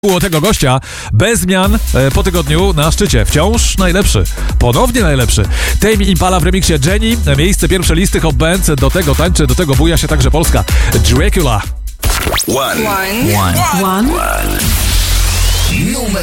Było tego gościa bez zmian po tygodniu na szczycie. Wciąż najlepszy. Ponownie najlepszy. Tame Impala w remiksie Jenny. Miejsce pierwsze listy Hot Band. Do tego tańczy, do tego buja się także Polska. Dracula. One.